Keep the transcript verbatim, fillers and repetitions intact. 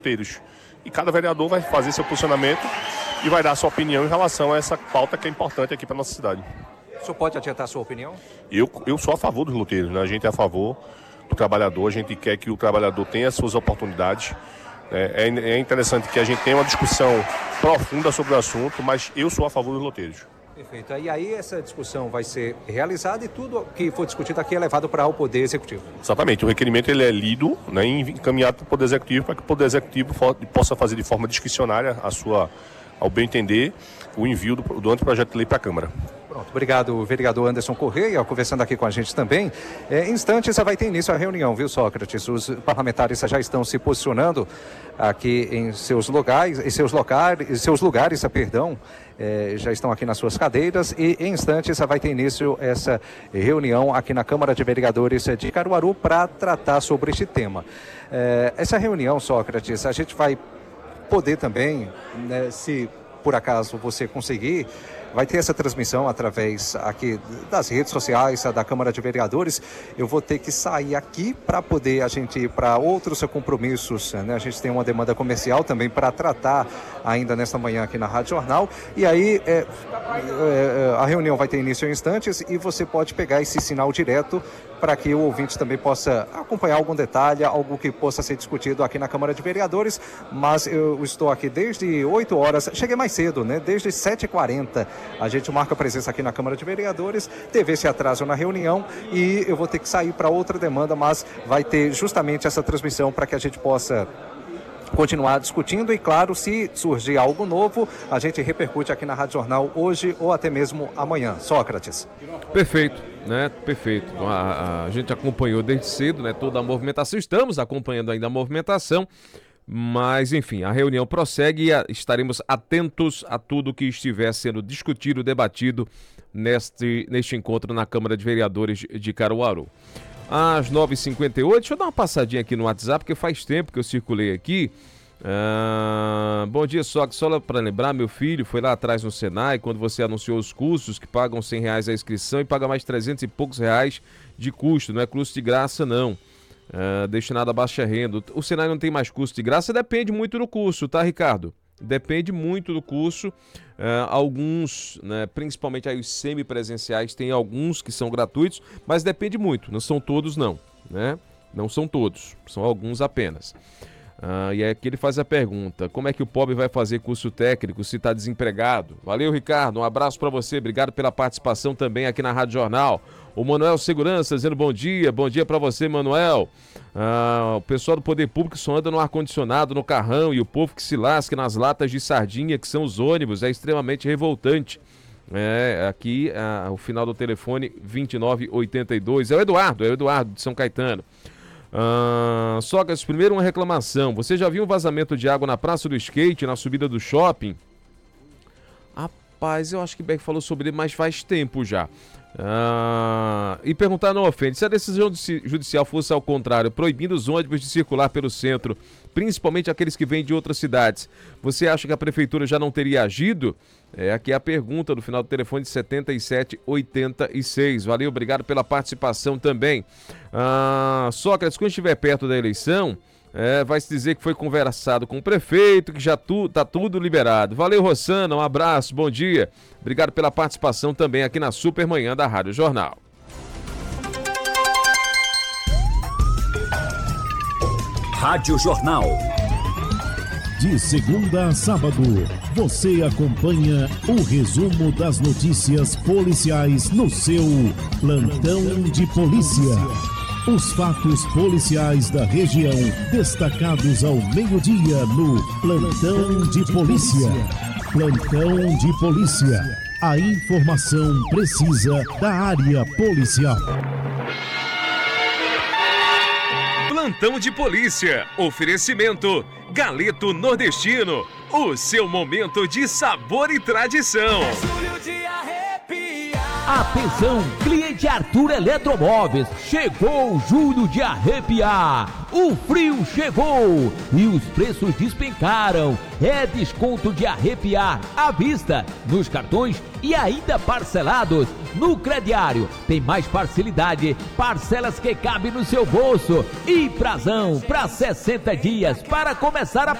roteiros. E cada vereador vai fazer seu posicionamento e vai dar sua opinião em relação a essa pauta que é importante aqui para a nossa cidade. O senhor pode adiantar a sua opinião? Eu, eu sou a favor dos roteiros, né? A gente é a favor do trabalhador, a gente quer que o trabalhador tenha as suas oportunidades. É, é interessante que a gente tenha uma discussão profunda sobre o assunto, mas eu sou a favor dos roteiros. Perfeito. E aí essa discussão vai ser realizada e tudo que for discutido aqui é levado para o Poder Executivo. Exatamente. O requerimento ele é lido, né, e encaminhado para o Poder Executivo para que o Poder Executivo possa fazer de forma discricionária, a sua, ao bem entender, o envio do, do anteprojeto de lei para a Câmara. Pronto, obrigado, vereador Anderson Correia, conversando aqui com a gente também. É, em instantes vai ter início a reunião, viu, Sócrates? Os parlamentares já estão se posicionando aqui em seus lugares, em seus locais, em seus lugares, perdão, é, já estão aqui nas suas cadeiras e em instantes vai ter início essa reunião aqui na Câmara de Vereadores de Caruaru para tratar sobre este tema. É, essa reunião, Sócrates, a gente vai poder também, né, se por acaso você conseguir, vai ter essa transmissão através aqui das redes sociais da Câmara de Vereadores. Eu vou ter que sair aqui para poder a gente ir para outros compromissos, né? A gente tem uma demanda comercial também para tratar ainda nesta manhã aqui na Rádio Jornal. E aí é, é, a reunião vai ter início em instantes e você pode pegar esse sinal direto para que o ouvinte também possa acompanhar algum detalhe, algo que possa ser discutido aqui na Câmara de Vereadores. Mas eu estou aqui desde oito horas, cheguei mais cedo, né? Desde sete e quarenta. A gente marca presença aqui na Câmara de Vereadores, teve esse atraso na reunião e eu vou ter que sair para outra demanda, mas vai ter justamente essa transmissão para que a gente possa continuar discutindo e, claro, se surgir algo novo, a gente repercute aqui na Rádio Jornal hoje ou até mesmo amanhã. Sócrates. Perfeito, né? Perfeito. A, a, a gente acompanhou desde cedo, né, toda a movimentação, estamos acompanhando ainda a movimentação. Mas, enfim, a reunião prossegue e estaremos atentos a tudo que estiver sendo discutido, debatido neste, neste encontro na Câmara de Vereadores de Caruaru. Às nove e cinquenta e oito, deixa eu dar uma passadinha aqui no WhatsApp, porque faz tempo que eu circulei aqui. Ah, bom dia, só, só para lembrar, meu filho foi lá atrás no Senai, quando você anunciou os cursos que pagam cem reais a inscrição e paga mais trezentos e poucos reais de custo, não é custo de graça não. Uh, destinado a baixa renda. O Senai não tem mais custo de graça, depende muito do curso, tá, Ricardo? Depende muito do curso. Uh, alguns, né, principalmente aí os semipresenciais, tem alguns que são gratuitos, mas depende muito, não são todos não, né? Não são todos, são alguns apenas. Uh, e aqui ele faz a pergunta, como é que o pobre vai fazer curso técnico se está desempregado? Valeu, Ricardo, um abraço para você, obrigado pela participação também aqui na Rádio Jornal. O Manuel Segurança dizendo bom dia, bom dia para você, Manuel. Ah, o pessoal do Poder Público só anda no ar-condicionado, no carrão, e o povo que se lasca nas latas de sardinha, que são os ônibus, é extremamente revoltante. É, aqui ah, o final do telefone vinte e nove oitenta e dois, é o Eduardo, é o Eduardo de São Caetano. Ah, Sócrates, primeiro uma reclamação, você já viu um vazamento de água na Praça do Skate, na subida do shopping? Rapaz, eu acho que Beck falou sobre ele, mas faz tempo já. Ah, e perguntar não ofende, se a decisão judicial fosse ao contrário, proibindo os ônibus de circular pelo centro, principalmente aqueles que vêm de outras cidades, você acha que a prefeitura já não teria agido? É aqui a pergunta do final do telefone de setenta e sete oitenta e seis. Valeu, obrigado pela participação também. Ah, Sócrates, quando estiver perto da eleição, É, vai se dizer que foi conversado com o prefeito, que já tu, tá tudo liberado. Valeu, Rossana, um abraço, bom dia. Obrigado pela participação também aqui na Supermanhã da Rádio Jornal. Rádio Jornal. De segunda a sábado, você acompanha o resumo das notícias policiais no seu Plantão de Polícia. Os fatos policiais da região, destacados ao meio-dia no Plantão de Polícia. Plantão de Polícia. A informação precisa da área policial. Plantão de Polícia. Oferecimento Galeto Nordestino. O seu momento de sabor e tradição. Atenção, cliente Arthur Eletromóveis, chegou o julho de arrepiar, o frio chegou e os preços despencaram, é desconto de arrepiar à vista, nos cartões e ainda parcelados, no crediário, tem mais facilidade, parcelas que cabem no seu bolso e prazão para sessenta dias para começar a